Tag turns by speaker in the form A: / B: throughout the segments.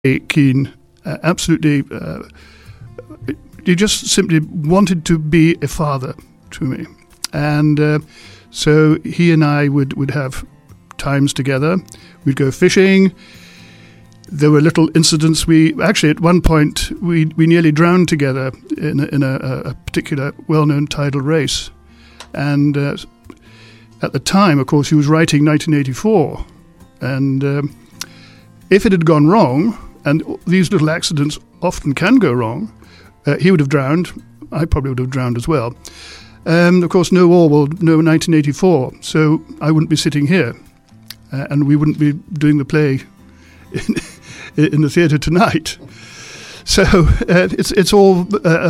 A: keen, absolutely. He just simply wanted to be a father to me. And so he and I would have times together. We'd go fishing. There were little incidents. At one point, we nearly drowned together in a particular well-known tidal race. And at the time, of course, he was writing 1984. And if it had gone wrong, and these little accidents often can go wrong, he would have drowned. I probably would have drowned as well. Of course, no Orwell, no 1984. So I wouldn't be sitting here, and we wouldn't be doing the play in the theatre tonight. So it's all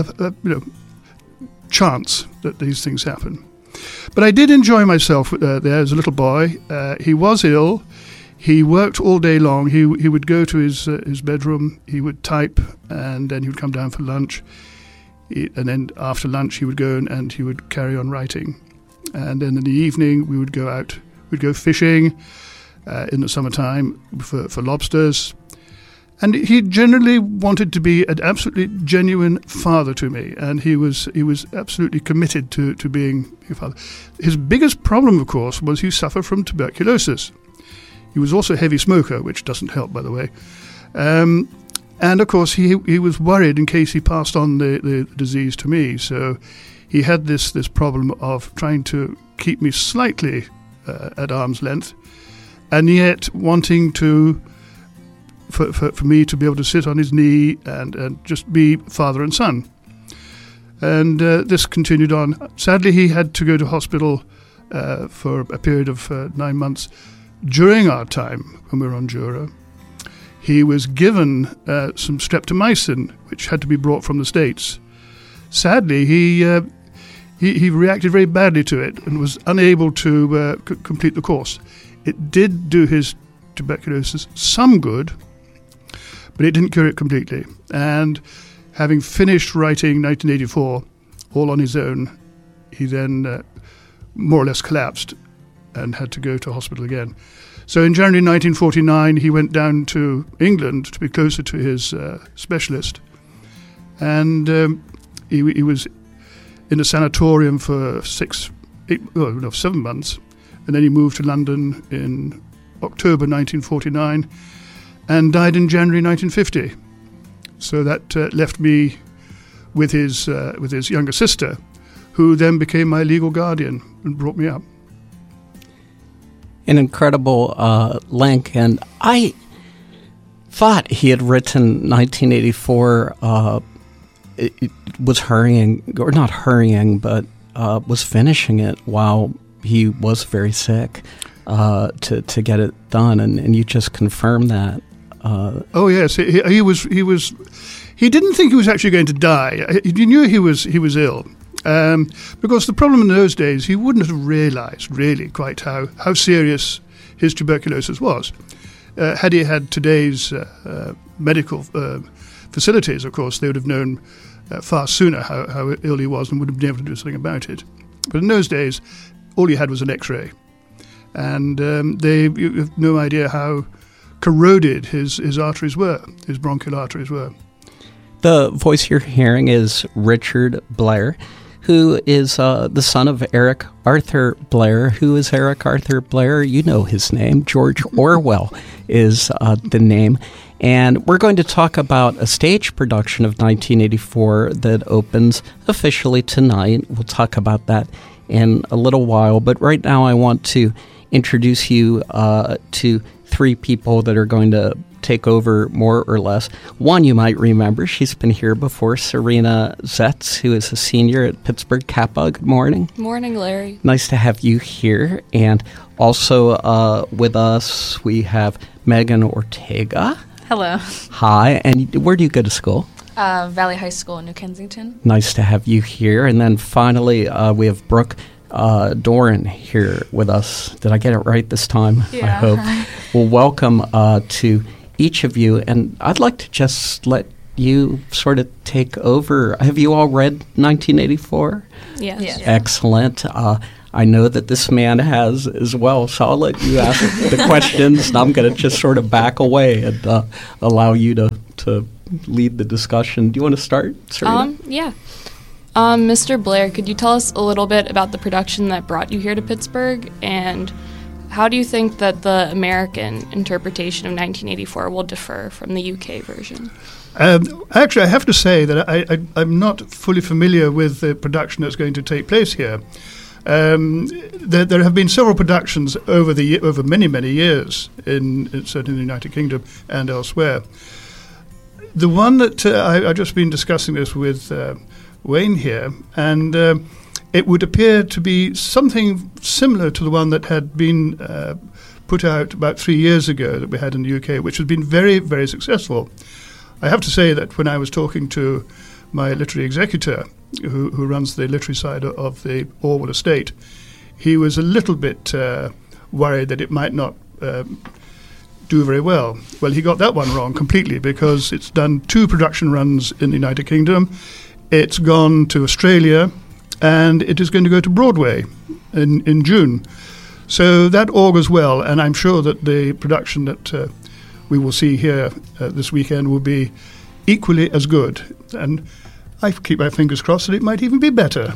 A: chance that these things happen. But I did enjoy myself there as a little boy. He was ill. He worked all day long. He would go to his bedroom, he would type, and then he would come down for lunch. And then after lunch he would go and he would carry on writing. And then in the evening we would go out. We'd go fishing in the summertime for lobsters. And he generally wanted to be an absolutely genuine father to me, and he was absolutely committed to being a father. His biggest problem, of course, was he suffered from tuberculosis. He was also a heavy smoker, which doesn't help, by the way. And, of course, he was worried in case he passed on the disease to me. So he had this problem of trying to keep me slightly at arm's length, and yet wanting for me to be able to sit on his knee and just be father and son. And this continued on. Sadly, he had to go to hospital for a period of 9 months. During our time, when we were on Jura, he was given some streptomycin, which had to be brought from the States. Sadly, he reacted very badly to it and was unable to complete the course. It did do his tuberculosis some good, but it didn't cure it completely. And having finished writing 1984, all on his own, he then more or less collapsed and had to go to hospital again. So in January 1949, he went down to England to be closer to his specialist. And he was in a sanatorium for 7 months. And then he moved to London in October 1949 and died in January 1950. So that left me with his younger sister, who then became my legal guardian and brought me up.
B: An incredible link, and I thought he had written 1984. It was hurrying, or not hurrying, but was finishing it while he was very sick to get it done, and you just confirmed that.
A: Oh yes, he was. He didn't think he was actually going to die. He knew he was ill. Because the problem in those days, he wouldn't have realized really quite how serious his tuberculosis was. Had he had today's medical facilities, of course, they would have known far sooner how ill he was and would have been able to do something about it. But in those days, all you had was an X-ray. And you have no idea how corroded his arteries were, his bronchial arteries were.
B: The voice you're hearing is Richard Blair, who is the son of Eric Arthur Blair. Who is Eric Arthur Blair? You know his name. George Orwell is the name. And we're going to talk about a stage production of 1984 that opens officially tonight. We'll talk about that in a little while. But right now I want to introduce you to three people that are going to take over more or less. One you might remember, she's been here before, Serena Zetz, who is a senior at Pittsburgh Kappa. Good morning.
C: Morning, Larry.
B: Nice to have you here. And also with us, we have Megan Ortega.
C: Hello.
B: Hi. And where do you go to school?
C: Valley High School in New Kensington.
B: Nice to have you here. And then finally, we have Brooke Doran here with us. Did I get it right this time?
C: Yeah.
B: I hope. Well, welcome to each of you, and I'd like to just let you sort of take over. Have you all read 1984?
C: Yes.
B: Excellent. I know that this man has as well. So I'll let you ask the questions, and I'm going to just sort of back away and allow you to lead the discussion. Do you want to start, Serena?
D: Yeah. Mr. Blair, could you tell us a little bit about the production that brought you here to Pittsburgh, and how do you think that the American interpretation of 1984 will differ from the UK version?
A: Actually, I have to say that I'm not fully familiar with the production that's going to take place here. There have been several productions over many years in certainly in the United Kingdom and elsewhere. The one that I've just been discussing this with Wayne here, and it would appear to be something similar to the one that had been put out about 3 years ago that we had in the UK, which has been very, very successful. I have to say that when I was talking to my literary executor, who runs the literary side of the Orwell estate, he was a little bit worried that it might not do very well. Well, he got that one wrong completely, because it's done 2 production runs in the United Kingdom. It's gone to Australia, and it is going to go to Broadway in June. So that augurs well, and I'm sure that the production that we will see here this weekend will be equally as good. And I keep my fingers crossed that it might even be better.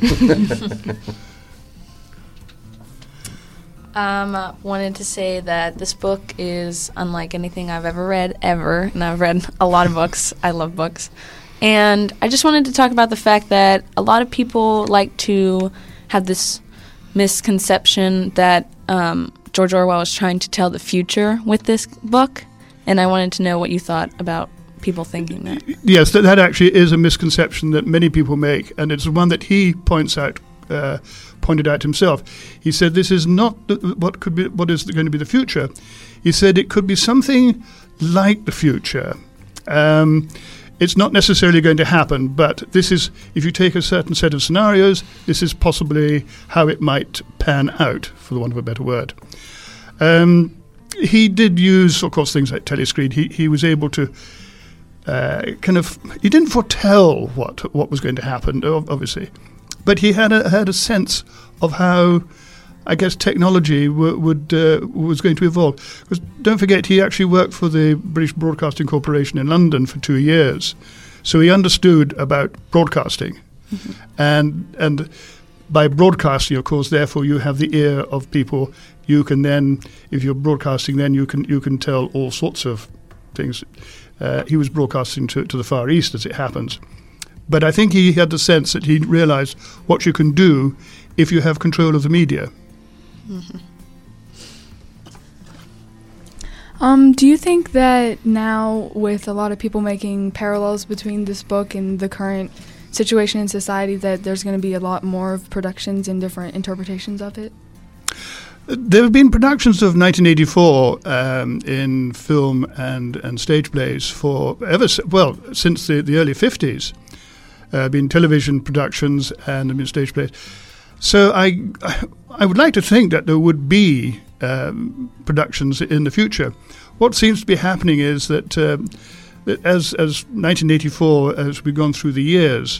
C: Wanted to say that this book is unlike anything I've ever read, ever. And I've read a lot of books. I love books. And I just wanted to talk about the fact that a lot of people like to have this misconception that George Orwell is trying to tell the future with this book. And I wanted to know what you thought about people thinking that.
A: Yes, that actually is a misconception that many people make, and it's one that he pointed out himself. He said this is not what is going to be the future. He said it could be something like the future. It's not necessarily going to happen, but this is, if you take a certain set of scenarios, this is possibly how it might pan out, for the want of a better word. He did use, of course, things like telescreen. He was able to he didn't foretell what was going to happen, obviously, but he had a sense of how, I guess, technology was going to evolve. Because don't forget, he actually worked for the British Broadcasting Corporation in London for 2 years, so he understood about broadcasting, and by broadcasting, of course, therefore you have the ear of people. You can then, if you're broadcasting, then you can tell all sorts of things. He was broadcasting to the Far East, as it happens. But I think he had the sense that he realized what you can do if you have control of the media.
E: Do you think that now, with a lot of people making parallels between this book and the current situation in society, that there's going to be a lot more of productions and different interpretations of it?
A: There have been productions of 1984 in film and stage plays since the early 50s. Been television productions and stage plays. So I would like to think that there would be productions in the future. What seems to be happening is that as 1984, as we've gone through the years,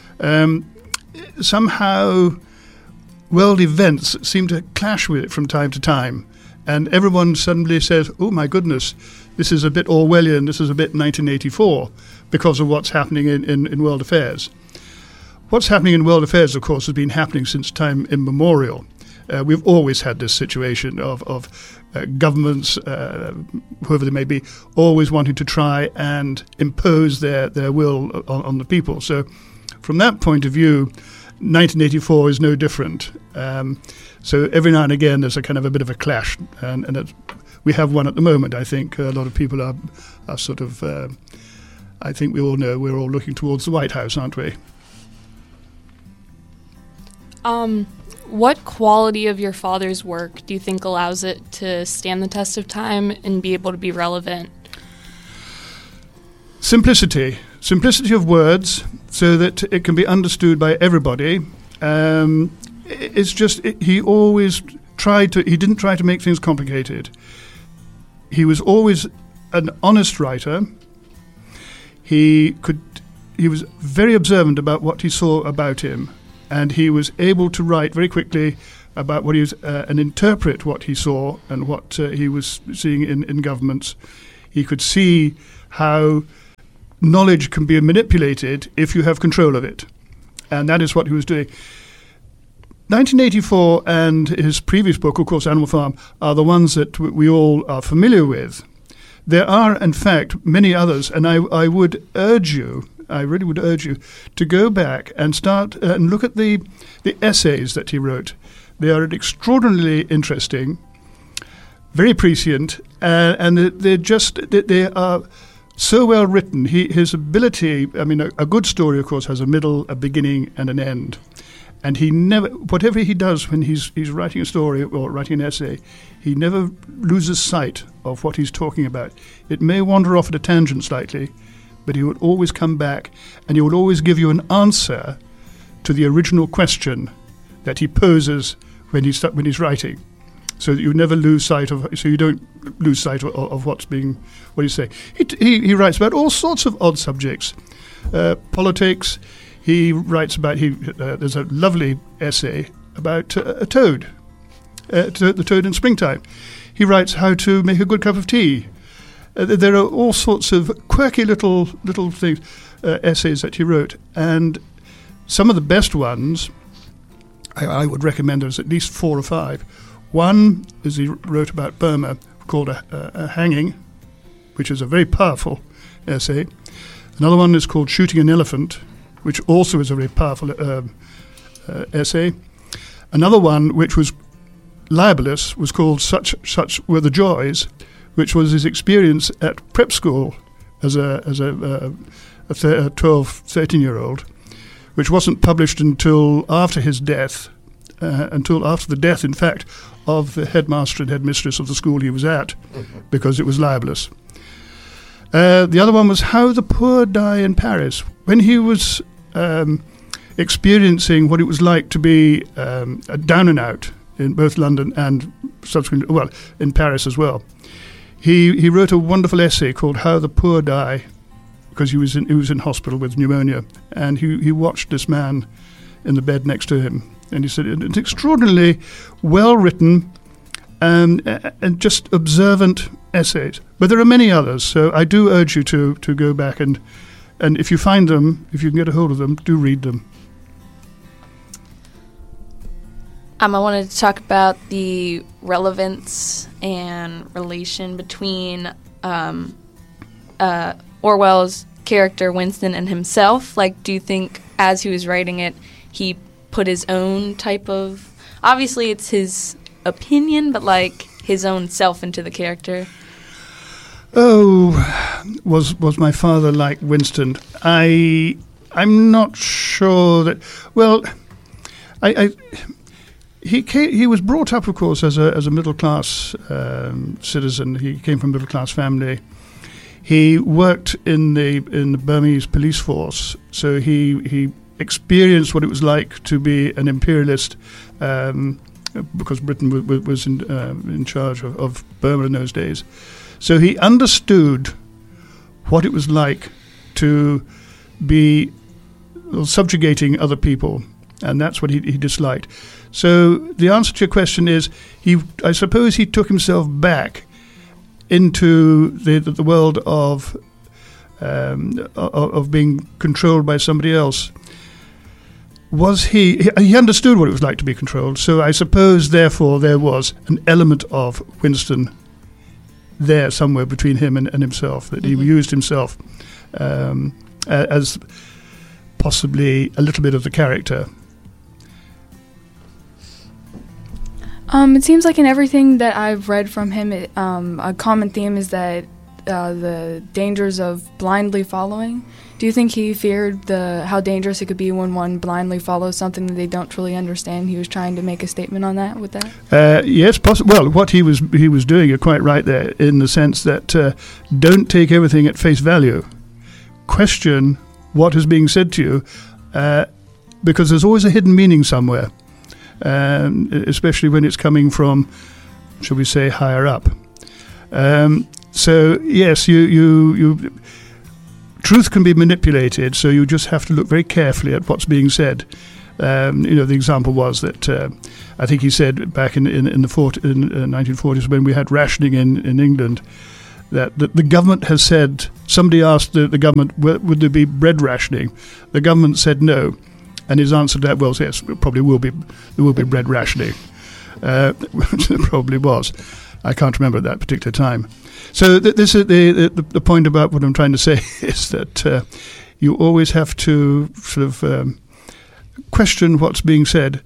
A: somehow world events seem to clash with it from time to time, and everyone suddenly says, oh my goodness, this is a bit Orwellian, this is a bit 1984, because of what's happening in world affairs. What's happening in world affairs, of course, has been happening since time immemorial. We've always had this situation of governments, whoever they may be, always wanting to try and impose their will on the people. So from that point of view, 1984 is no different. So every now and again there's a kind of a bit of a clash, and we have one at the moment. I think a lot of people are sort of, I think we all know we're all looking towards the White House, aren't we?
D: What quality of your father's work do you think allows it to stand the test of time and be able to be relevant?
A: Simplicity of words, so that it can be understood by everybody. It's just he always he didn't try to make things complicated. He was always an honest writer. He was very observant about what he saw about him, and he was able to write very quickly about what he was, and interpret what he saw and what he was seeing in governments. He could see how knowledge can be manipulated if you have control of it. And that is what he was doing. 1984 and his previous book, of course, Animal Farm, are the ones that we all are familiar with. There are, in fact, many others, and I would urge you, I really would urge you, to go back and start and look at the essays that he wrote. They are extraordinarily interesting, very prescient, and they are so well written. His ability, I mean, a good story, of course, has a middle, a beginning, and an end. And he never, whatever he does when he's writing a story or writing an essay, he never loses sight of what he's talking about. It may wander off at a tangent slightly, but he would always come back, and he would always give you an answer to the original question that he poses when he's writing, so that you never lose sight of. So you don't lose sight of what he's saying. He writes about all sorts of odd subjects, politics. He writes about there's a lovely essay about a toad, the toad in springtime. He writes how to make a good cup of tea. There are all sorts of quirky little things, essays that he wrote, and some of the best ones. I would recommend there's at least 4 or 5. One is he wrote about Burma, called a Hanging, which is a very powerful essay. Another one is called Shooting an Elephant, which also is a very powerful essay. Another one, which was libelous, was called Such Were the Joys, which was his experience at prep school as a 12, 13-year-old, which wasn't published until after his death, until after the death, in fact, of the headmaster and headmistress of the school he was at, because it was libelous. The other one was How the Poor Die in Paris. When he was experiencing what it was like to be down and out in both London and subsequently, well, in Paris as well, he wrote a wonderful essay called How the Poor Die, because he was in hospital with pneumonia, and he watched this man in the bed next to him, and he said it's extraordinarily well written and just observant essays. But there are many others, so I do urge you to go back and if you find them, if you can get a hold of them, do read them.
C: I wanted to talk about the relevance and relation between Orwell's character Winston and himself. Like, do you think as he was writing it, he put his own type of, obviously it's his opinion, but like his own self into the character?
A: Oh, was my father like Winston? I'm not sure that. Well, he was brought up, of course, as a middle class citizen. He came from a middle class family. He worked in the Burmese police force, so he experienced what it was like to be an imperialist, because Britain was in charge of Burma in those days. So he understood what it was like to be subjugating other people, and that's what he disliked. So the answer to your question is, I suppose he took himself back into the world of being controlled by somebody else. He understood what it was like to be controlled, so I suppose therefore there was an element of Winston there somewhere between him and himself, that he used himself as possibly a little bit of the character.
E: It seems like in everything that I've read from him, a common theme is that the dangers of blindly following. Do you think he feared how dangerous it could be when one blindly follows something that they don't truly understand? He was trying to make a statement on that with that?
A: Yes, possibly. Well, what he was doing, you're quite right there, in the sense that don't take everything at face value. Question what is being said to you, because there's always a hidden meaning somewhere, especially when it's coming from, shall we say, higher up. So yes, you truth can be manipulated, so you just have to look very carefully at what's being said. The example was that I think he said back in the 1940s when we had rationing in England, that the government has said, somebody asked the government, would there be bread rationing? The government said no. And his answer to that was, yes, there will be bread rationing. Which there probably was. I can't remember at that particular time. So this is the point about what I'm trying to say is that you always have to sort of question what's being said.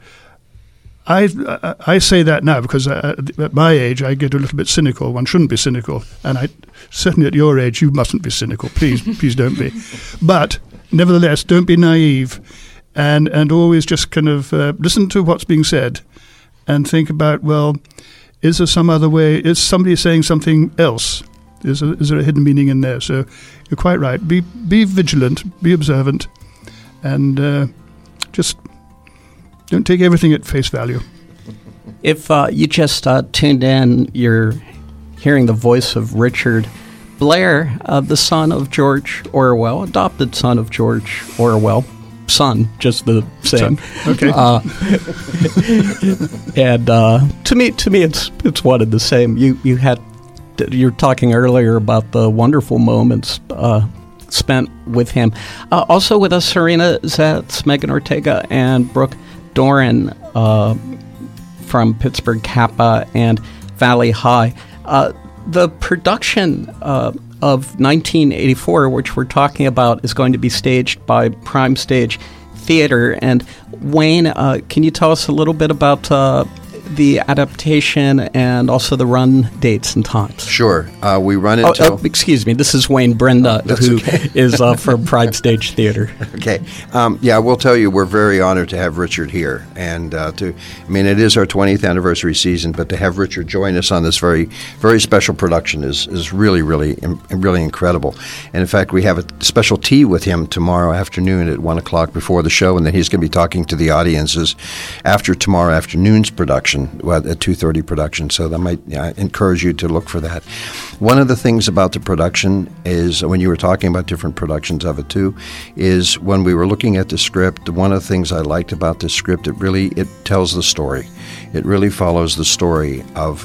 A: I say that now because at my age I get a little bit cynical. One shouldn't be cynical, and certainly at your age you mustn't be cynical. Please don't be. But nevertheless, don't be naive, and always just kind of listen to what's being said, and think about, well, is there some other way? Is somebody saying something else? Is there a hidden meaning in there? So you're quite right. Be vigilant, be observant, and just don't take everything at face value.
B: If you just tuned in, you're hearing the voice of Richard Blair, the son of George Orwell, adopted son of George Orwell. Son, just the same.
A: Okay.
B: And to me, it's one and the same. You're talking earlier about the wonderful moments spent with him. Also with us, Serena Zetz, Megan Ortega, and Brooke Doran from Pittsburgh Kappa and Valley High. The production of 1984, which we're talking about, is going to be staged by Prime Stage Theater. And Wayne, can you tell us a little bit about the adaptation and also the run dates and times?
F: Sure. We run until...
B: excuse me. This is Wayne Brenda, who is from Prime Stage Theater.
F: Okay. I will tell you, we're very honored to have Richard here. And it is our 20th anniversary season, but to have Richard join us on this very, very special production is really, really, really incredible. And in fact, we have a special tea with him tomorrow afternoon at 1 o'clock before the show, and then he's going to be talking to the audiences after tomorrow afternoon's production. At 2:30 production, so that might encourage you to look for that. One of the things about the production is, when you were talking about different productions of it too, is when we were looking at the script, one of the things I liked about this script, it tells the story. It really follows the story of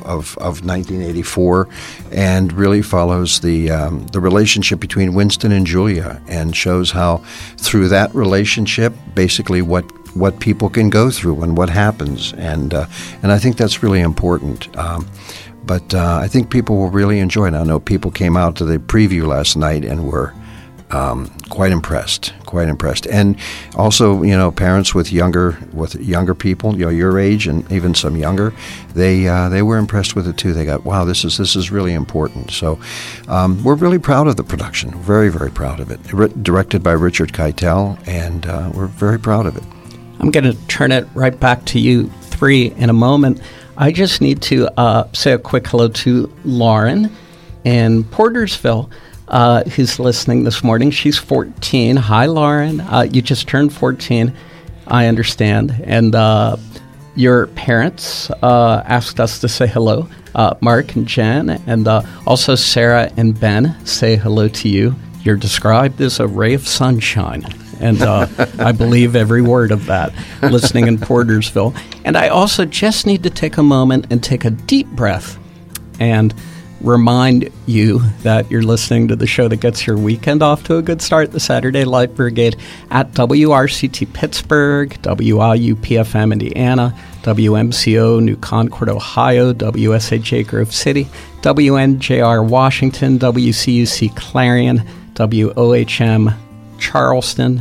F: 1984, and really follows the relationship between Winston and Julia, and shows how through that relationship, basically what people can go through and what happens, and I think that's really important. But I think people will really enjoy it. I know people came out to the preview last night and were quite impressed. And also, parents with younger people, your age and even some younger, they were impressed with it too. They got, wow, this is really important. So we're really proud of the production. Very, very proud of it. Directed by Richard Keitel, and we're very proud of it.
B: I'm going to turn it right back to you three in a moment. I just need to say a quick hello to Lauren in Portersville, who's listening this morning. She's 14. Hi, Lauren. You just turned 14, I understand. And your parents asked us to say hello. Mark and Jen, and also Sarah and Ben say hello to you. You're described as a ray of sunshine. And I believe every word of that, listening in Portersville. And I also just need to take a moment and take a deep breath and remind you that you're listening to the show that gets your weekend off to a good start, the Saturday Light Brigade, at WRCT Pittsburgh, WIUPFM Indiana, WMCO New Concord, Ohio, WSAJ Grove City, WNJR Washington, WCUC Clarion, WOHM Charleston,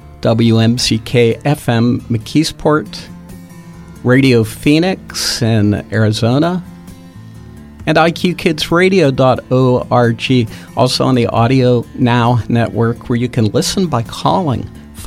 B: WMCK FM McKeesport, Radio Phoenix in Arizona, and IQKidsRadio.org, also on the Audio Now network, where you can listen by calling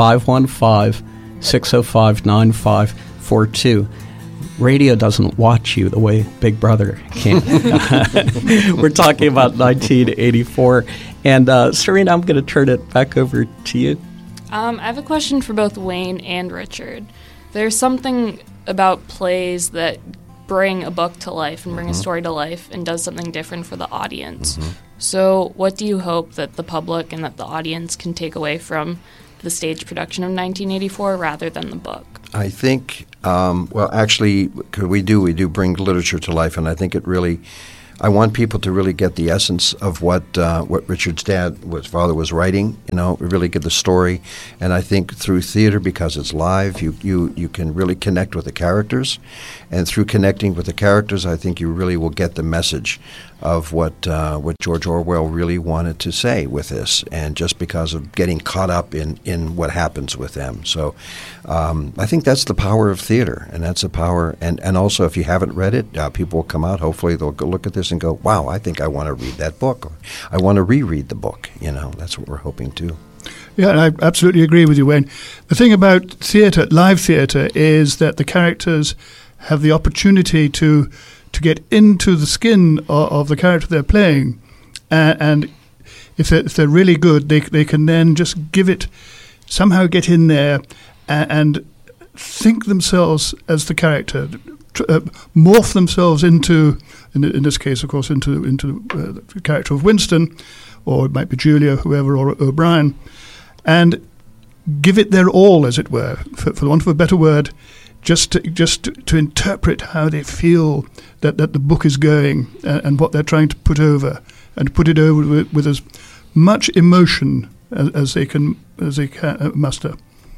B: 515-605-9542. Radio doesn't watch you the way Big Brother can. We're talking about 1984. And Serena, I'm going to turn it back over to you.
D: I have a question for both Wayne and Richard. There's something about plays that bring a book to life and bring a story to life and does something different for the audience. So what do you hope that the public and that the audience can take away from the stage production of 1984 rather than the book?
F: I think, well, actually, we do bring literature to life, and I think it really, I want people to really get the essence of what Richard's father was writing, really get the story. And I think through theater, because it's live, you can really connect with the characters. And through connecting with the characters, I think you really will get the message of what George Orwell really wanted to say with this, and just because of getting caught up in what happens with them. So I think that's the power of theater, and that's a power. And also, if you haven't read it, people will come out. Hopefully, they'll go look at this and go, wow, I think I want to read that book. Or, I want to reread the book. That's what we're hoping to.
A: Yeah, and I absolutely agree with you, Wayne. The thing about theatre, live theatre, is that the characters have the opportunity to get into the skin of the character they're playing, and if they're really good, they can then just somehow get in there and think themselves as the character, morph themselves into, in this case, of course, into the character of Winston, or it might be Julia, whoever, or O'Brien, and give it their all, as it were, for the want of a better word, just to interpret how they feel that the book is going, and what they're trying to put over, and put it over with as much emotion as they can muster.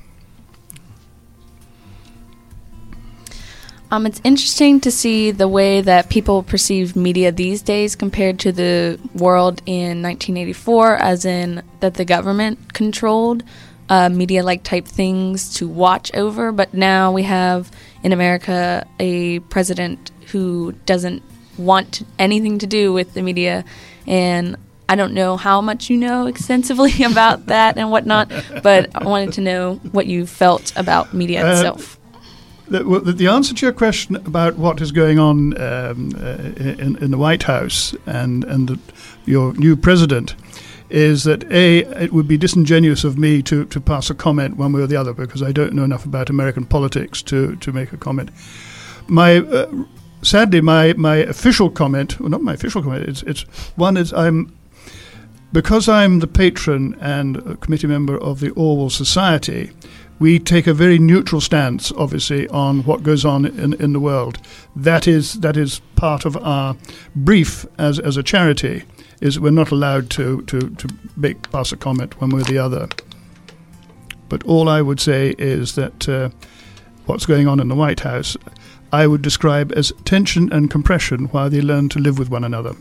C: It's interesting to see the way that people perceive media these days compared to the world in 1984, as in that the government controlled media-like type things to watch over. But now we have in America a president who doesn't want anything to do with the media, and I don't know how much you know extensively about that and whatnot, but I wanted to know what you felt about media itself.
A: The answer to your question about what is going on in the White House and your new president is that, it would be disingenuous of me to pass a comment one way or the other, because I don't know enough about American politics to make a comment. Sadly, my official comment, well, not my official comment, because I'm the patron and a committee member of the Orwell Society, we take a very neutral stance, obviously, on what goes on in the world. That is part of our brief as a charity, is we're not allowed to pass a comment one way or the other. But all I would say is that what's going on in the White House, I would describe as tension and compression while they learn to live with one another.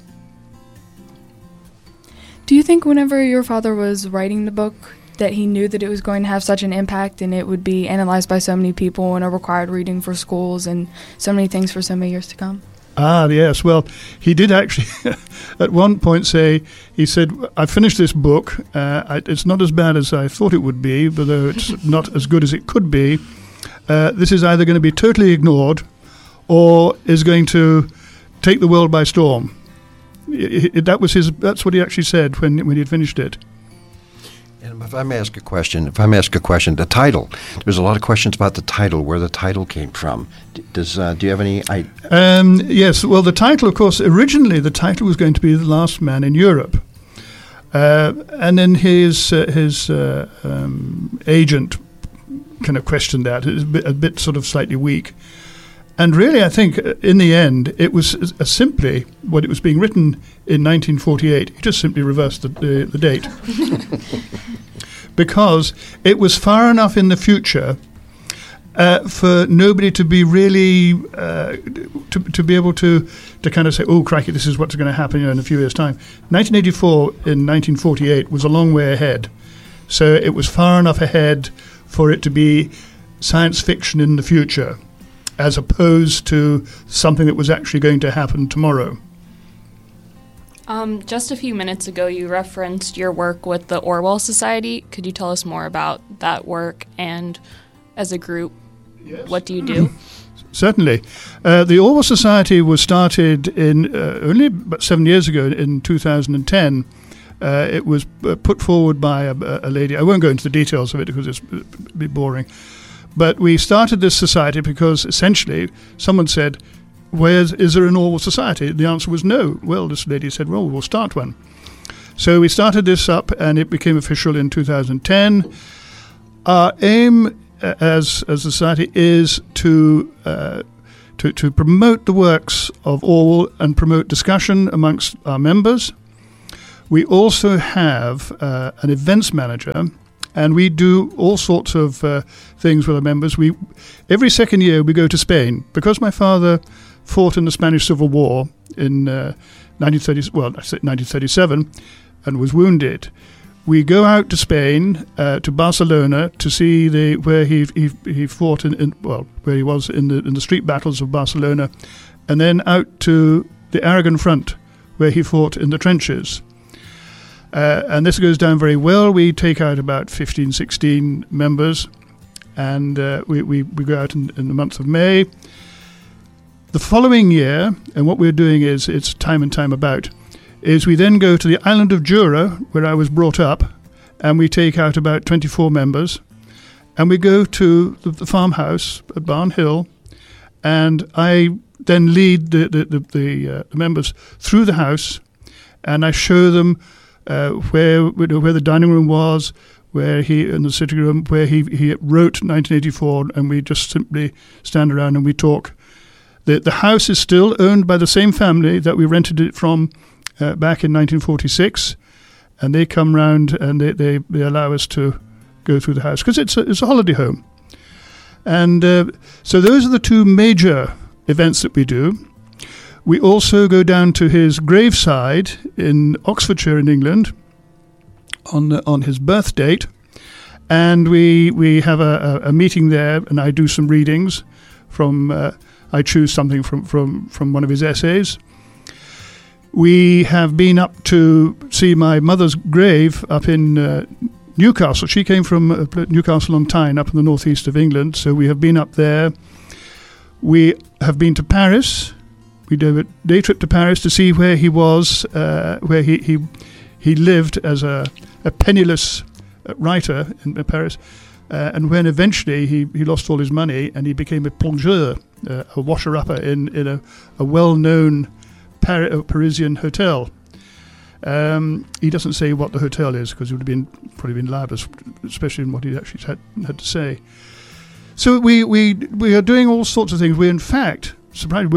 E: Do you think whenever your father was writing the book that he knew that it was going to have such an impact and it would be analyzed by so many people and a required reading for schools and so many things for so many years to come?
A: Ah, yes. Well, he did actually at one point he said, I finished this book. It's not as bad as I thought it would be, but though it's not as good as it could be. This is either going to be totally ignored or is going to take the world by storm. That's what he actually said when he had finished it.
F: And if I may ask a question, the title. There's a lot of questions about the title, where the title came from. Do you have any?
A: Yes. Well, the title, of course, originally the title was going to be The Last Man in Europe, and then his agent kind of questioned that. It was a bit sort of slightly weak. And really, I think, in the end, it was simply, when it was being written in 1948, he just simply reversed the date. Because it was far enough in the future for nobody to be really, to be able to kind of say, oh, crikey, this is what's going to happen in a few years' time. 1984 in 1948 was a long way ahead. So it was far enough ahead for it to be science fiction in the future, as opposed to something that was actually going to happen tomorrow.
D: Just a few minutes ago, you referenced your work with the Orwell Society. Could you tell us more about that work, and as a group, yes, what do you do?
A: Certainly. The Orwell Society was started in only about 7 years ago, in 2010. It was put forward by a lady. I won't go into the details of it because it'd be boring. But we started this society because essentially someone said, is there an Orwell Society? The answer was no. Well, this lady said, well, we'll start one. So we started this up and it became official in 2010. Our aim as a society is to promote the works of all and promote discussion amongst our members. We also have an events manager, and we do all sorts of things with our members. Every second year we go to Spain. Because my father fought in the Spanish Civil War in 1937 and was wounded. We go out to Spain, to Barcelona, to see where he fought where he was in the street battles of Barcelona, and then out to the Aragon front, where he fought in the trenches. And this goes down very well. We take out about 15, 16 members, and we go out in the month of May. The following year, and what we're doing is, it's time and time about, is we then go to the island of Jura, where I was brought up, and we take out about 24 members, and we go to the farmhouse at Barn Hill, and I then lead the members through the house, and I show them where the dining room was, in the sitting room, where he wrote 1984, and we just simply stand around and we talk. The house is still owned by the same family that we rented it from back in 1946, and they come round and they allow us to go through the house because it's a holiday home. And so those are the two major events that we do. We also go down to his graveside in Oxfordshire in England on his birth date, and we have a meeting there, and I do some readings from. I choose something from one of his essays. We have been up to see my mother's grave up in Newcastle. She came from Newcastle on Tyne, up in the northeast of England, so we have been up there. We have been to Paris. We did a day trip to Paris to see where he was, where he lived as a penniless writer in Paris, and when eventually he lost all his money and he became a plongeur, a washer-upper in a well-known Parisian hotel. He doesn't say what the hotel is because it would have probably been libelous, especially in what he actually had to say. So we are doing all sorts of things. We, in fact, surprisingly,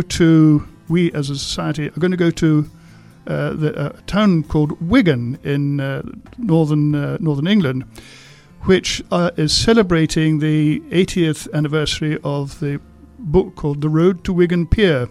A: we as a society are going to go to a town called Wigan in northern England, which is celebrating the 80th anniversary of the book called The Road to Wigan Pier,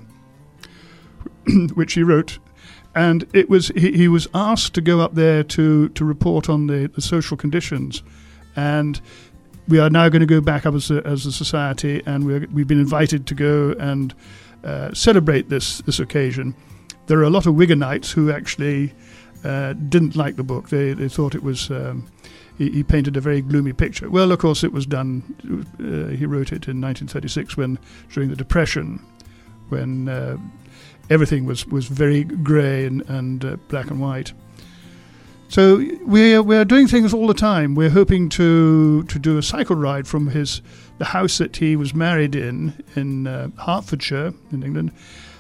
A: which he wrote. And it was he was asked to go up there to report on the social conditions, and we are now going to go back up as a society, and we've been invited to go and celebrate this occasion. There are a lot of Wiganites who actually didn't like the book. They thought it was he painted a very gloomy picture. Well, of course, it was done. He wrote it in 1936 during the Depression, when everything was very grey and black and white. So we are doing things all the time. We're hoping to do a cycle ride from the house that he was married in Hertfordshire in England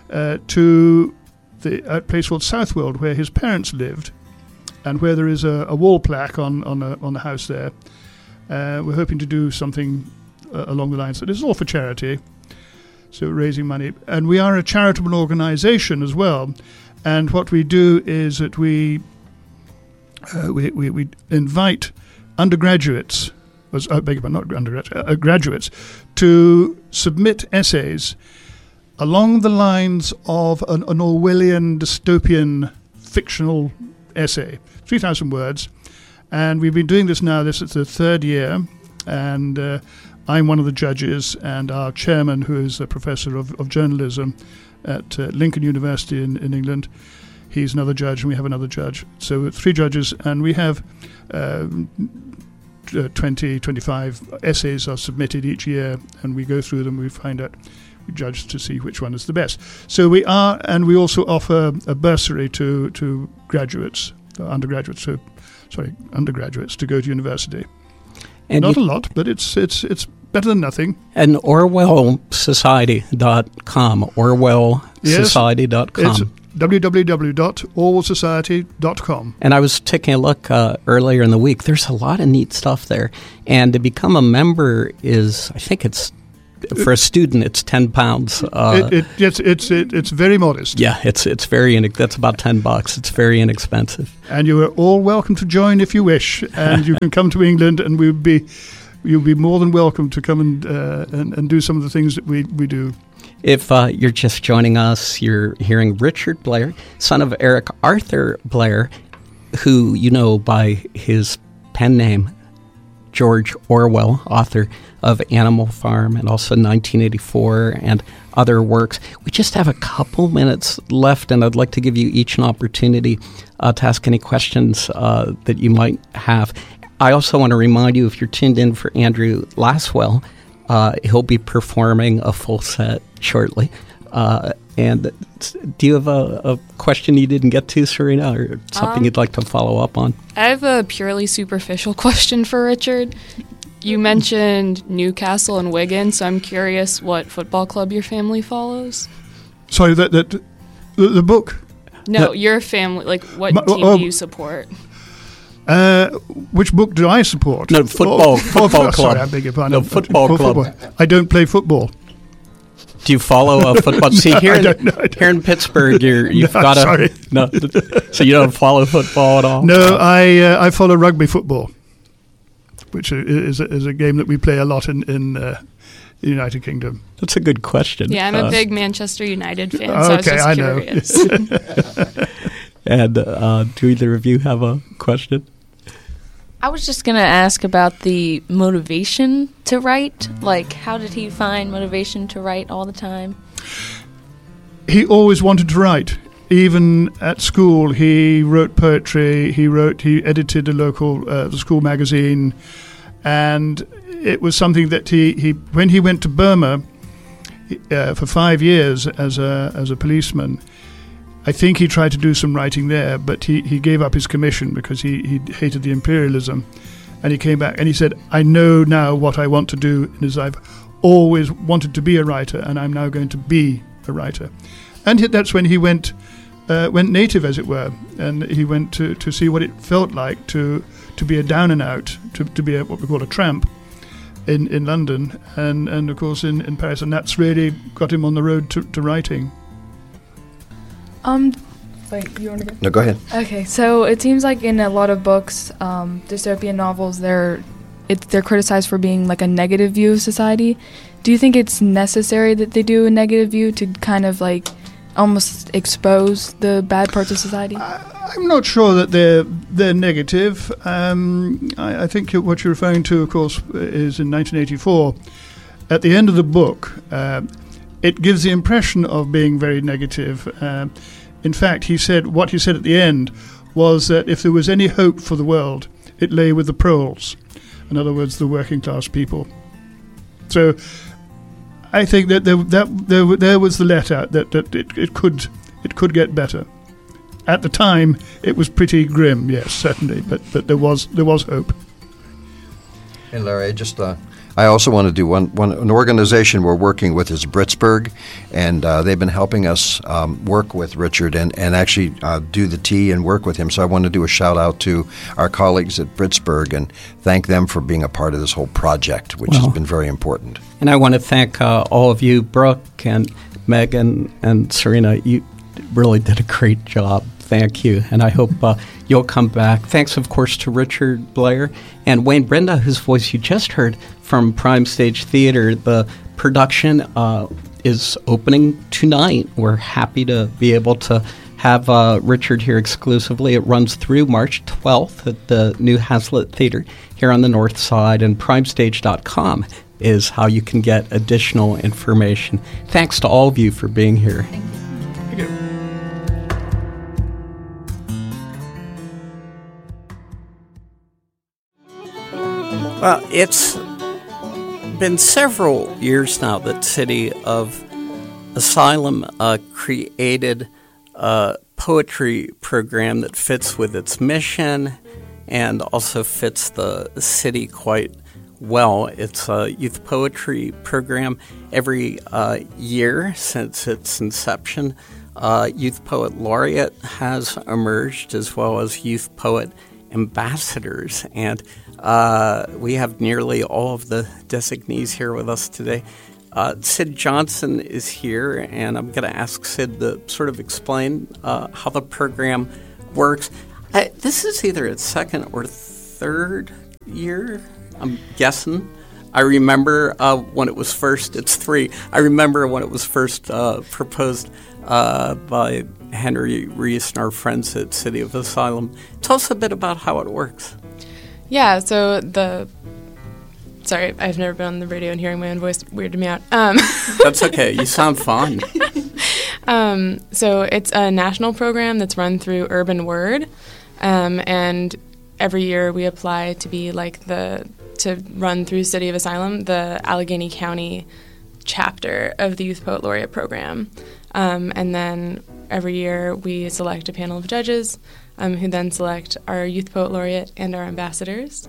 A: to a place called Southwold, where his parents lived, and where there is a wall plaque on the house there. We're hoping to do something along the lines. So this is all for charity. So raising money. And we are a charitable organisation as well. And what we do is that we invite undergraduates, graduates, to submit essays along the lines of an Orwellian dystopian fictional essay, 3,000 words. And we've been doing this now. This is the third year. And I'm one of the judges, and our chairman, who is a professor of journalism at Lincoln University in England, he's another judge, and we have another judge. So 3 judges, and we have 20, 25 essays are submitted each year, and we go through them, we judge to see which one is the best. So we are, and we also offer a bursary to graduates, undergraduates to go to university. And not a lot, but it's better than nothing. And
B: OrwellSociety.com, OrwellSociety.com.
A: It's www.orwellsociety.com.
B: And I was taking a look earlier in the week. There's a lot of neat stuff there. And to become a member is, I think it's, for a student, it's £10.
A: It's very modest.
B: Yeah, it's very, that's about $10. It's very inexpensive.
A: And you are all welcome to join if you wish. And you can come to England, and you'll be more than welcome to come and do some of the things that we do.
B: If you're just joining us, you're hearing Richard Blair, son of Eric Arthur Blair, who you know by his pen name, George Orwell, author of Animal Farm and also 1984 and other works. We just have a couple minutes left, and I'd like to give you each an opportunity to ask any questions that you might have. I also want to remind you, if you're tuned in for Andrew Laswell, he'll be performing a full set shortly. And do you have a question you didn't get to, Serena, or something you'd like to follow up on?
D: I have a purely superficial question for Richard. You mentioned Newcastle and Wigan, so I'm curious what football club your family follows.
A: Sorry, the book?
D: No, your family. Like, what team do you support?
A: Which book do I support?
B: No, football club.
A: Sorry, I beg your pardon.
B: No, football club.
A: I don't play football.
B: Do you follow football? See, here in Pittsburgh, you've got to.
A: Sorry.
B: No, so you don't follow football at all?
A: No, I follow rugby football, which is a game that we play a lot in the United Kingdom.
B: That's a good question.
D: Yeah, I'm a big Manchester United fan, so I was just curious.
B: And do either of you have a question?
C: I was just going to ask about the motivation to write. Like, how did he find motivation to write all the time?
A: He always wanted to write. Even at school, he wrote poetry. He edited a local school magazine. And it was something that he when he went to Burma for 5 years as a policeman, I think he tried to do some writing there, but he gave up his commission because he hated the imperialism. And he came back and he said, I know now what I want to do in his life. I've always wanted to be a writer, and I'm now going to be a writer. And that's when he went native, as it were, and he went to see what it felt like to be a down and out, to be what we call a tramp in London and of course in Paris. And that's really got him on the road to writing.
E: Wait, you want to go?
F: No, go ahead.
E: Okay, so it seems like in a lot of books, dystopian novels, they're criticized for being like a negative view of society. Do you think it's necessary that they do a negative view to kind of like almost expose the bad parts of society?
A: I'm not sure that they're negative. I think what you're referring to, of course, is in 1984. At the end of the book, it gives the impression of being very negative. In fact, what he said at the end was that if there was any hope for the world, it lay with the proles. In other words, the working class people. So I think that there was the let out that it could get better. At the time, it was pretty grim, yes, certainly, but there was hope.
F: And Larry, I also want to do an organization we're working with is Britsburg, and they've been helping us work with Richard and actually do the tea and work with him. So I want to do a shout out to our colleagues at Britsburg and thank them for being a part of this whole project, which has been very important.
B: And I want to thank all of you, Brooke and Megan and Serena. You really did a great job. Thank you. And I hope you'll come back. Thanks, of course, to Richard Blair and Wayne Brenda, whose voice you just heard from Prime Stage Theater. The production is opening tonight. We're happy to be able to have Richard here exclusively. It runs through March 12th at the New Hazlitt Theater here on the North Side, and primestage.com is how you can get additional information. Thanks to all of you for being here.
A: Thank you.
B: Well, it's been several years now that City of Asylum created a poetry program that fits with its mission and also fits the city quite well. It's a youth poetry program every year since its inception Youth Poet Laureate has emerged, as well as Youth Poet Ambassadors. And we have nearly all of the designees here with us today. Sid Johnson is here, and I'm going to ask Sid to sort of explain how the program works. This is either its second or third year, I'm guessing. I remember when it was first, it's three. I remember when it was first proposed by Henry Reese and our friends at City of Asylum. Tell us a bit about how it works.
G: Yeah, so sorry, I've never been on the radio and hearing my own voice weirded me out.
B: That's okay. You sound fine.
G: So it's a national program that's run through Urban Word, and every year we apply to be to run through City of Asylum, the Allegheny County chapter of the Youth Poet Laureate program. And then every year we select a panel of judges who then select our Youth Poet Laureate and our ambassadors.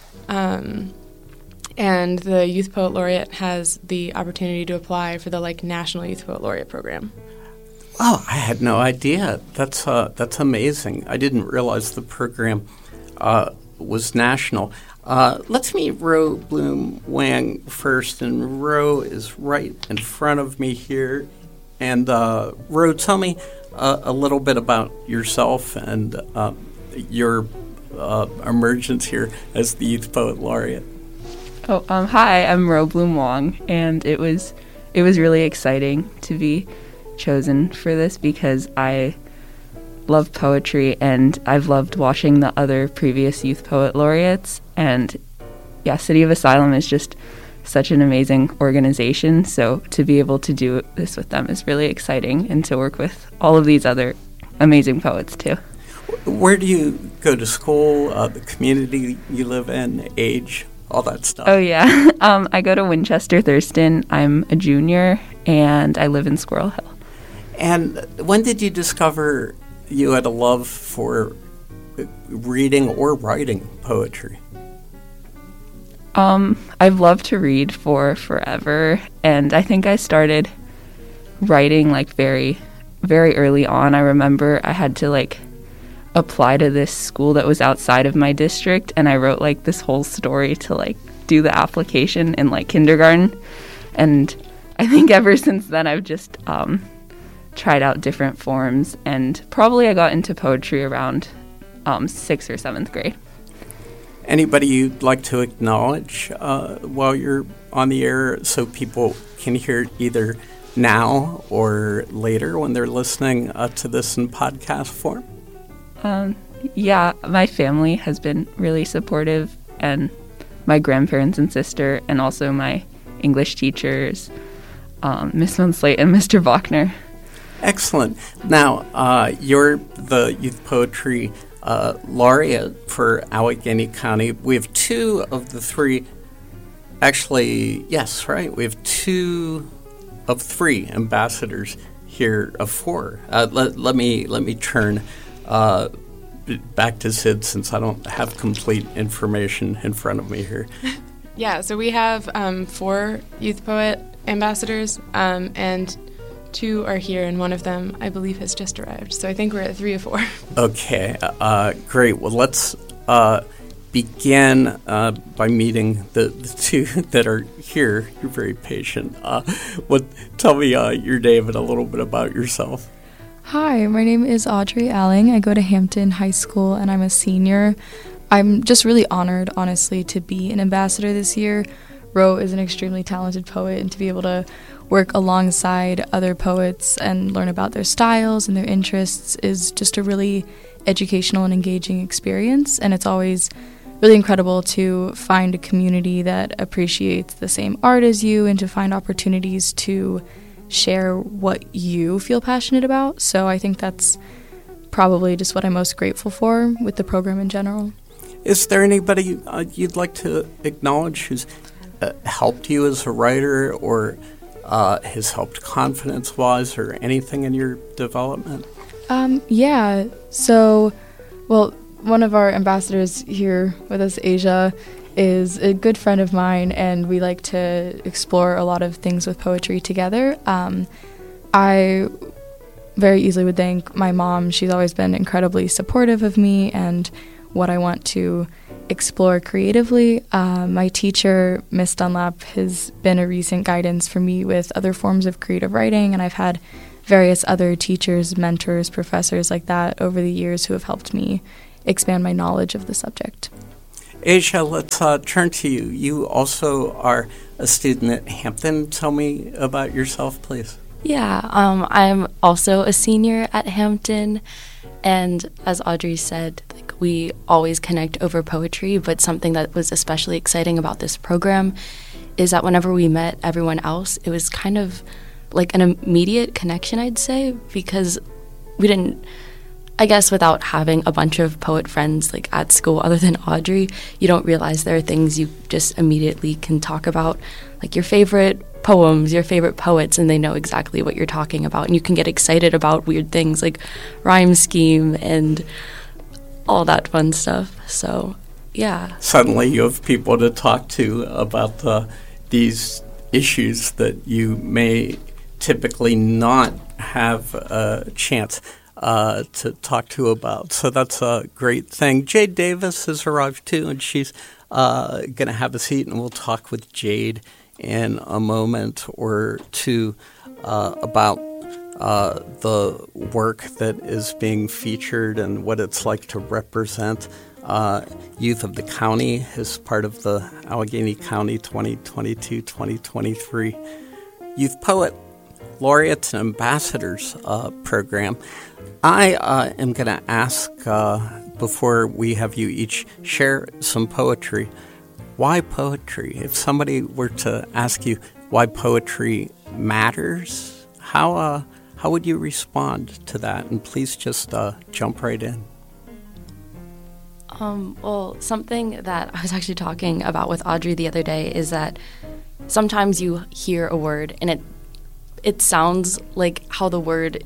G: And the Youth Poet Laureate has the opportunity to apply for the National Youth Poet Laureate program.
B: Oh, I had no idea. That's amazing. I didn't realize the program was national. Let's meet Ro Bloom Wang first, and Ro is right in front of me here. And Ro, tell me a little bit about yourself and your emergence here as the Youth Poet Laureate.
H: Hi, I'm Ro Bloom Wong, and it was really exciting to be chosen for this because I love poetry and I've loved watching the other previous Youth Poet Laureates, and yeah, City of Asylum is just such an amazing organization, so to be able to do this with them is really exciting, and to work with all of these other amazing poets too.
B: Where do you go to school, the community you live in, age, all that stuff?
H: Oh yeah, I go to Winchester Thurston. I'm a junior and I live in Squirrel Hill. And
B: when did you discover you had a love for reading or writing poetry?
H: I've loved to read for forever, and I think I started writing very, very early on. I remember I had to apply to this school that was outside of my district, and I wrote this whole story to do the application in kindergarten. And I think ever since then I've just tried out different forms, and probably I got into poetry around 6th or 7th grade.
B: Anybody you'd like to acknowledge while you're on the air so people can hear either now or later when they're listening to this in podcast form?
H: Yeah, my family has been really supportive, and my grandparents and sister, and also my English teachers, Miss Van Slate and Mr. Bachner.
B: Excellent. Now, you're the Youth Poetry Laureate for Allegheny County. We have two of the three. Actually, yes, right. We have two of three ambassadors here of four. Let me turn back to Sid, since I don't have complete information in front of me here.
G: Yeah, so we have 4 Youth Poet ambassadors, and 2 are here, and one of them, I believe, has just arrived. So I think we're at 3 of 4. Okay,
B: great. Well, let's begin by meeting the 2 that are here. You're very patient. Tell me your name and a little bit about yourself.
I: Hi, my name is Audrey Alling. I go to Hampton High School, and I'm a senior. I'm just really honored, honestly, to be an ambassador this year. Ro is an extremely talented poet, and to be able to work alongside other poets and learn about their styles and their interests is just a really educational and engaging experience. And it's always really incredible to find a community that appreciates the same art as you, and to find opportunities to share what you feel passionate about. So I think that's probably just what I'm most grateful for with the program in general.
B: Is there anybody you'd like to acknowledge who's helped you as a writer, or has helped confidence-wise, or anything in your development?
I: Yeah. So, one of our ambassadors here with us, Asia, is a good friend of mine, and we like to explore a lot of things with poetry together. My very easily would thank my mom. She's always been incredibly supportive of me and what I want to explore creatively. My teacher, Miss Dunlap, has been a recent guidance for me with other forms of creative writing, and I've had various other teachers, mentors, professors like that over the years who have helped me expand my knowledge of the subject.
B: Asia, let's turn to you. You also are a student at Hampton. Tell me about yourself, please.
C: Yeah, I'm also a senior at Hampton, and as Audrey said, we always connect over poetry, but something that was especially exciting about this program is that whenever we met everyone else, it was kind of like an immediate connection, I'd say, because we didn't, I guess without having a bunch of poet friends like at school other than Audrey, you don't realize there are things you just immediately can talk about, like your favorite poems, your favorite poets, and they know exactly what you're talking about, and you can get excited about weird things like rhyme scheme and all that fun stuff. So, yeah.
B: Suddenly you have people to talk to about these issues that you may typically not have a chance to talk to about. So that's a great thing. Jade Davis has arrived too, and she's going to have a seat, and we'll talk with Jade in a moment or two about the work that is being featured and what it's like to represent youth of the county as part of the Allegheny County 2022-2023 Youth Poet Laureates and Ambassadors program. I am going to ask, before we have you each share some poetry, why poetry? If somebody were to ask you why poetry matters, how would you respond to that? And please just jump right in.
C: Well, something that I was actually talking about with Audrey the other day is that sometimes you hear a word and it sounds like how the word,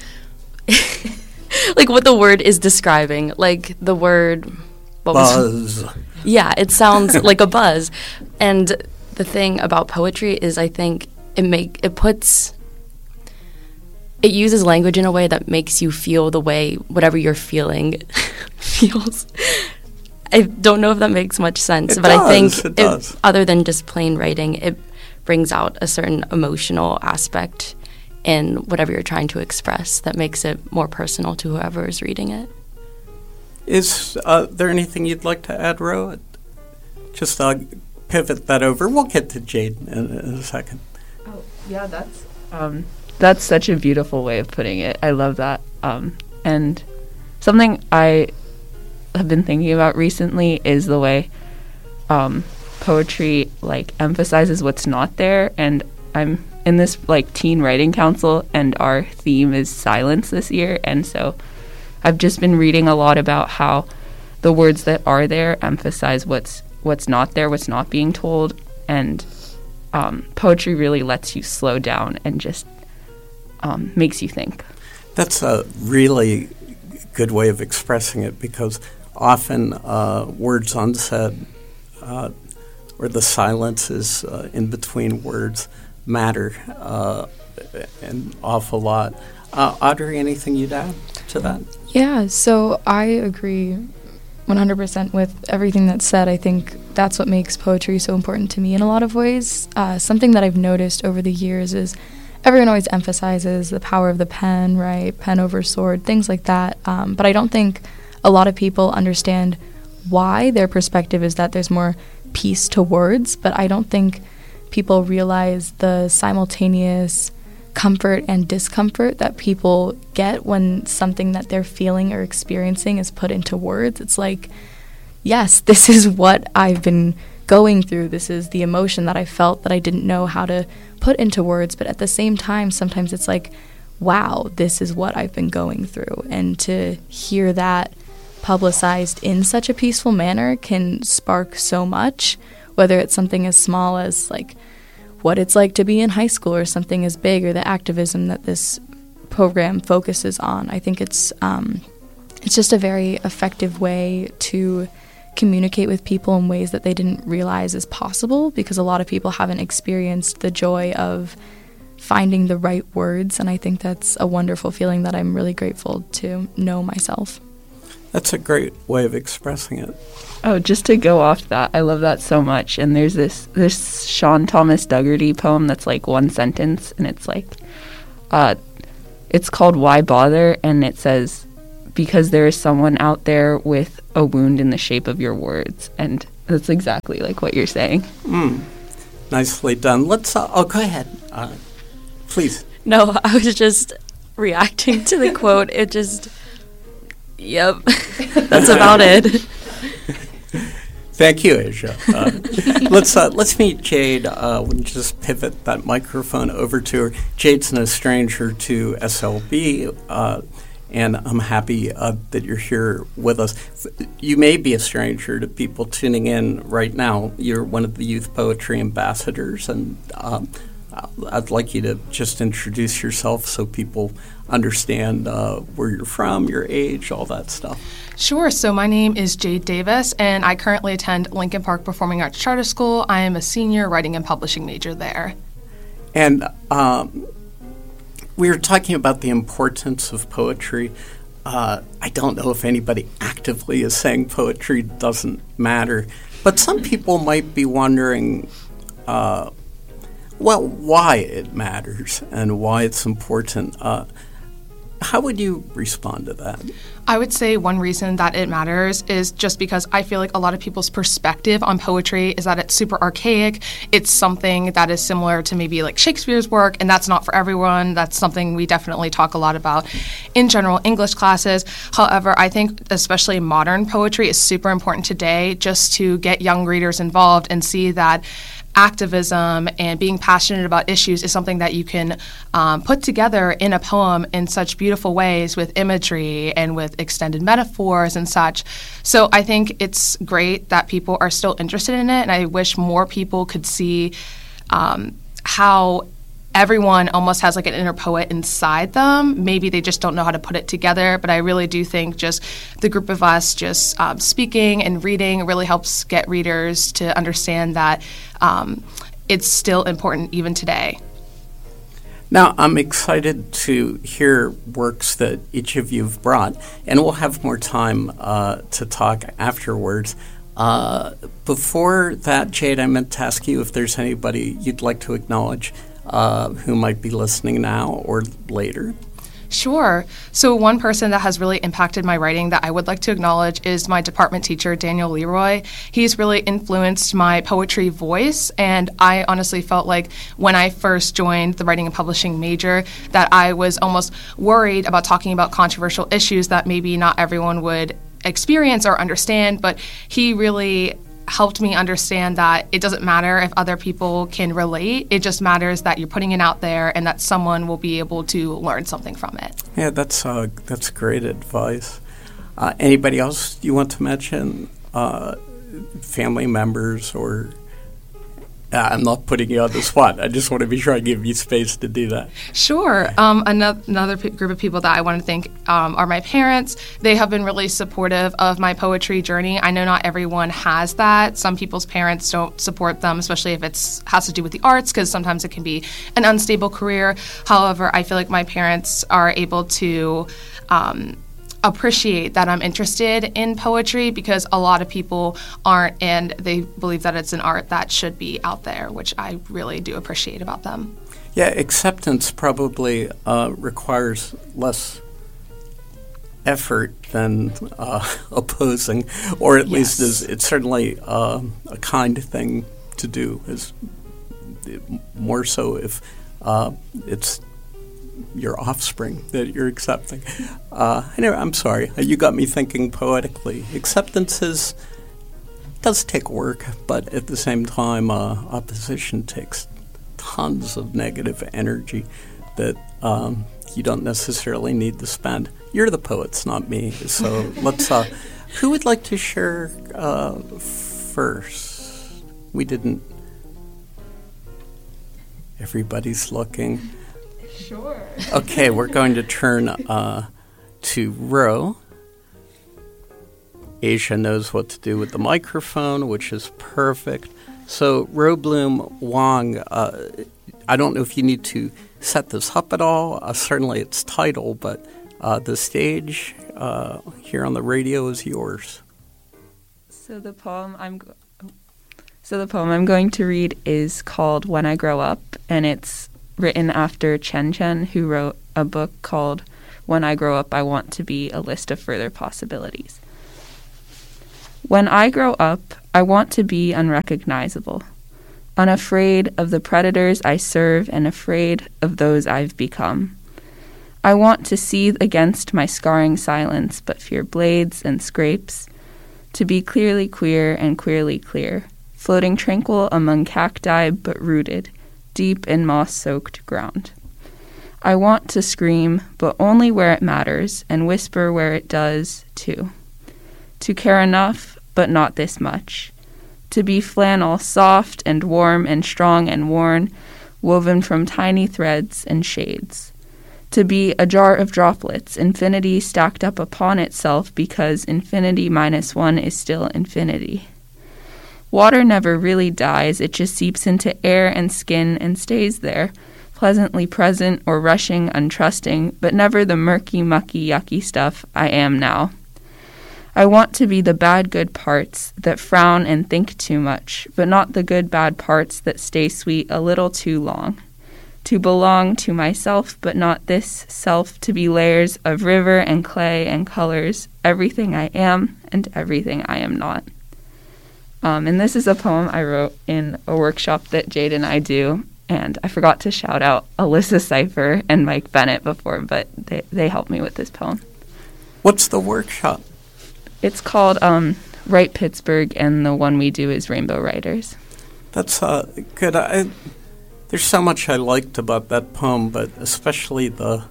C: like what the word is describing, like the word
B: buzz.
C: Yeah, it sounds like a buzz. And the thing about poetry is I think it uses language in a way that makes you feel the way whatever you're feeling feels. I don't know if that makes much sense, but I think other than just plain writing, it brings out a certain emotional aspect in whatever you're trying to express that makes it more personal to whoever is reading it.
B: Is there anything you'd like to add, Ro? Just pivot that over. We'll get to Jade in a second.
H: Oh, yeah, that's such a beautiful way of putting it. I love that. And something I have been thinking about recently is the way poetry emphasizes what's not there. And I'm in this teen writing council, and our theme is silence this year. And so I've just been reading a lot about how the words that are there emphasize what's not there, what's not being told, and poetry really lets you slow down and just makes you think.
B: That's a really good way of expressing it, because often words unsaid or the silences in between words matter an awful lot. Audrey, anything you'd add to that?
I: Yeah, so I agree 100% with everything that's said. I think that's what makes poetry so important to me in a lot of ways. Something that I've noticed over the years is everyone always emphasizes the power of the pen, right? Pen over sword, things like that. But I don't think a lot of people understand why. Their perspective is that there's more peace to words, but I don't think people realize the simultaneous comfort and discomfort that people get when something that they're feeling or experiencing is put into words. It's like, yes, this is what I've been going through. This is the emotion that I felt that I didn't know how to put into words. But at the same time, sometimes it's like, wow, this is what I've been going through. And to hear that publicized in such a peaceful manner can spark so much, whether it's something as small as what it's like to be in high school, or something as big, or the activism that this program focuses on. I think it's just a very effective way to communicate with people in ways that they didn't realize is possible, because a lot of people haven't experienced the joy of finding the right words, and I think that's a wonderful feeling that I'm really grateful to know myself.
B: That's a great way of expressing it.
H: Oh, just to go off that, I love that so much. And there's this Sean Thomas Dougherty poem that's like one sentence, and it's like, it's called Why Bother? And it says, because there is someone out there with a wound in the shape of your words. And that's exactly like what you're saying.
B: Nicely done. Let's, go ahead. Please.
C: No, I was just reacting to the quote. It just, yep, that's about it.
B: Thank you, Asia. Let's meet Jade. We'll just pivot that microphone over to her. Jade's no stranger to SLB, and I'm happy that you're here with us. You may be a stranger to people tuning in right now. You're one of the Youth Poetry Ambassadors, and I'd like you to just introduce yourself so people understand where you're from, your age, all that stuff.
J: Sure. So my name is Jade Davis, and I currently attend Lincoln Park Performing Arts Charter School. I am a senior writing and publishing major there.
B: And we were talking about the importance of poetry. I don't know if anybody actively is saying poetry doesn't matter, but some people might be wondering, why it matters and why it's important. How would you respond to that?
J: I would say one reason that it matters is just because I feel like a lot of people's perspective on poetry is that it's super archaic. It's something that is similar to maybe like Shakespeare's work, and that's not for everyone. That's something we definitely talk a lot about in general English classes. However, I think especially modern poetry is super important today just to get young readers involved and see that activism and being passionate about issues is something that you can put together in a poem in such beautiful ways with imagery and with extended metaphors and such. So I think it's great that people are still interested in it, and I wish more people could see how everyone almost has like an inner poet inside them. Maybe they just don't know how to put it together, but I really do think just the group of us just speaking and reading really helps get readers to understand that it's still important even today.
B: Now, I'm excited to hear works that each of you have brought, and we'll have more time to talk afterwards. Before that, Jade, I meant to ask you if there's anybody you'd like to acknowledge who might be listening now or later.
J: Sure. So one person that has really impacted my writing that I would like to acknowledge is my department teacher, Daniel Leroy. He's really influenced my poetry voice, and I honestly felt like when I first joined the writing and publishing major that I was almost worried about talking about controversial issues that maybe not everyone would experience or understand, but he really helped me understand that it doesn't matter if other people can relate. It just matters that you're putting it out there and that someone will be able to learn something from it.
B: Yeah, that's great advice. Anybody else you want to mention? Family members or... I'm not putting you on the spot. I just want to be sure I give you space to do that.
J: Sure. Another group of people that I want to thank are my parents. They have been really supportive of my poetry journey. I know not everyone has that. Some people's parents don't support them, especially if it has to do with the arts, because sometimes it can be an unstable career. However, I feel like my parents are able to appreciate that I'm interested in poetry because a lot of people aren't, and they believe that it's an art that should be out there, which I really do appreciate about them.
B: Yeah, acceptance probably requires less effort than opposing, or at least it's certainly a kind thing to do, is more so if it's your offspring that you're accepting. Anyway, I'm sorry. You got me thinking poetically. Acceptance does take work, but at the same time, opposition takes tons of negative energy that you don't necessarily need to spend. You're the poets, not me. So let's... who would like to share first? We didn't... Everybody's looking...
J: Sure.
B: Okay, we're going to turn to Ro. Asia knows what to do with the microphone, which is perfect. So, Ro Bloom Wong, I don't know if you need to set this up at all. Certainly its title, but the stage here on the radio is yours.
H: So the poem I'm going to read is called When I Grow Up, and it's written after Chen Chen, who wrote a book called When I Grow Up, I Want to Be, a List of Further Possibilities. When I grow up, I want to be unrecognizable, unafraid of the predators I serve and afraid of those I've become. I want to seethe against my scarring silence, but fear blades and scrapes, to be clearly queer and queerly clear, floating tranquil among cacti but rooted, deep in moss-soaked ground. I want to scream, but only where it matters, and whisper where it does, too. To care enough, but not this much. To be flannel, soft and warm and strong and worn, woven from tiny threads and shades. To be a jar of droplets, infinity stacked up upon itself because infinity minus one is still infinity. Water never really dies, it just seeps into air and skin and stays there, pleasantly present or rushing, untrusting, but never the murky, mucky, yucky stuff I am now. I want to be the bad good parts that frown and think too much, but not the good bad parts that stay sweet a little too long. To belong to myself, but not this self, to be layers of river and clay and colors, everything I am and everything I am not. And this is a poem I wrote in a workshop that Jade and I do, and I forgot to shout out Alyssa Cipher and Mike Bennett before, but they helped me with this poem.
B: What's the workshop?
H: It's called Write Pittsburgh, and the one we do is Rainbow Writers.
B: That's good. There's so much I liked about that poem, but especially the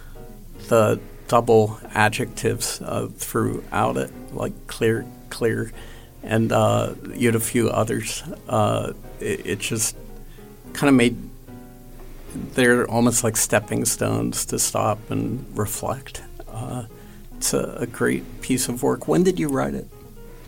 B: double adjectives throughout it, like clear, and you had a few others. It just kind of made, they're almost like stepping stones to stop and reflect. It's a great piece of work. When did you write it?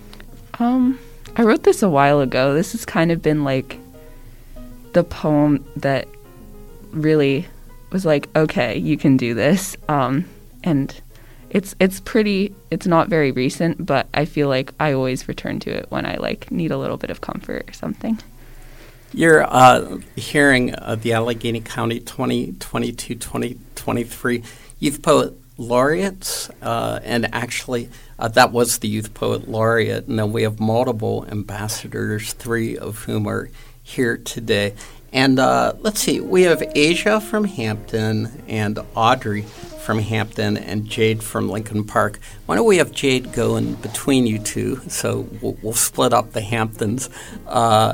H: I wrote this a while ago. This has kind of been like the poem that really was like, okay, you can do this. And it's not very recent, but I feel like I always return to it when I like need a little bit of comfort or something.
B: You're hearing the Allegheny County 2022-2023 Youth Poet Laureates, and actually that was the Youth Poet Laureate. Now we have multiple ambassadors, 3 of whom are here today. And let's see, we have Asia from Hampton and Audrey from Hampton and Jade from Lincoln Park. Why don't we have Jade go in between you two, so we'll split up the Hamptons. Why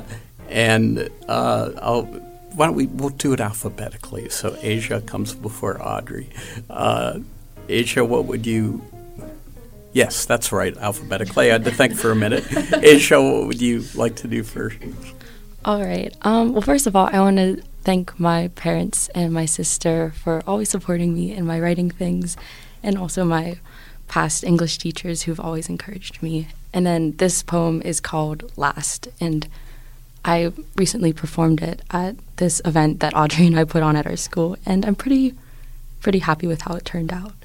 B: don't we'll do it alphabetically, so Asia comes before Audrey. Asia, what would you... Yes, that's right, alphabetically. I had to think for a minute. Asia, what would you like to do first?
K: All right. Well, first of all, I want to thank my parents and my sister for always supporting me in my writing things, and also my past English teachers who've always encouraged me. And then this poem is called Last, and I recently performed it at this event that Audrey and I put on at our school, and I'm pretty happy with how it turned out.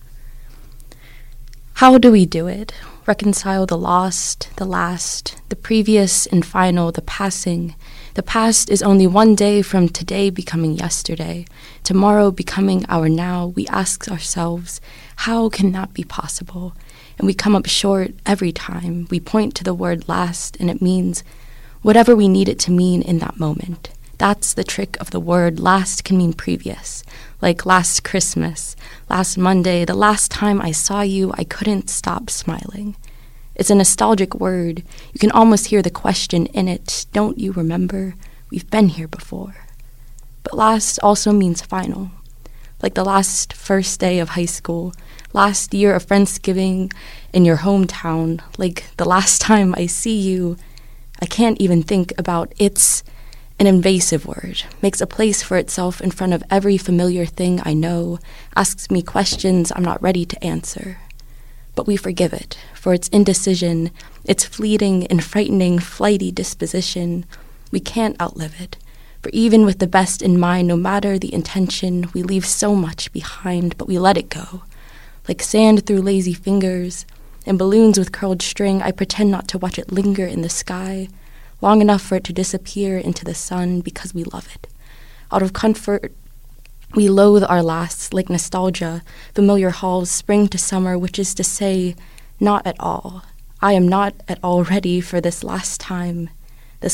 K: How do we do it? Reconcile the lost, the last, the previous and final, the passing. The past is only one day from today becoming yesterday, tomorrow becoming our now. We ask ourselves, how can that be possible? And we come up short every time. We point to the word last, and it means whatever we need it to mean in that moment. That's the trick of the word. Last can mean previous, like last Christmas, last Monday, the last time I saw you, I couldn't stop smiling. It's a nostalgic word. You can almost hear the question in it. Don't you remember? We've been here before. But last also means final, like the last first day of high school, last year of Friendsgiving in your hometown, like the last time I see you. I can't even think about it's an invasive word, makes a place for itself in front of every familiar thing I know, asks me questions I'm not ready to answer. But we forgive it for its indecision, its fleeting and frightening, flighty disposition. We can't outlive it, For even with the best in mind, no matter the intention, we leave so much behind, but we let it go. Like sand through lazy fingers, and balloons with curled string, I pretend not to watch it linger in the sky, long enough for it to disappear into the sun because we love it. Out of comfort, we loathe our lasts like nostalgia, familiar halls, spring to summer, which is to say, not at all. I am not at all ready for this last time.